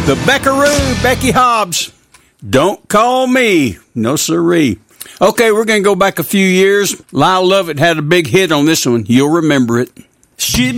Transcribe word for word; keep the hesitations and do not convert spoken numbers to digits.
The Beckaroo, Becky Hobbs. Don't call me. No siree. Okay, we're going to go back a few years. Lyle Lovett had a big hit on this one. You'll remember it. She